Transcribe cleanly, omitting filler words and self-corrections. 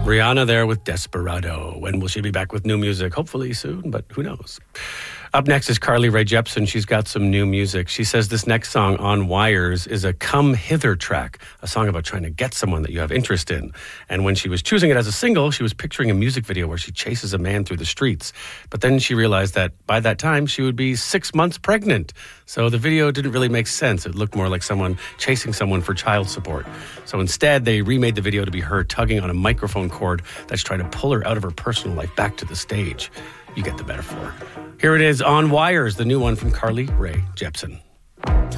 Rihanna there with Desperado. When will she be back with new music? Hopefully soon, but who knows? Up next is Carly Rae Jepsen. She's got some new music. She says this next song, On Wires, is a come hither track, a song about trying to get someone that you have interest in. And when she was choosing it as a single, she was picturing a music video where she chases a man through the streets. But then she realized that by that time, she would be 6 months pregnant. So the video didn't really make sense. It looked more like someone chasing someone for child support. So instead, they remade the video to be her tugging on a microphone cord that's trying to pull her out of her personal life back to the stage. You get the metaphor. Here it is, On Wires, the new one from Carly Rae Jepsen.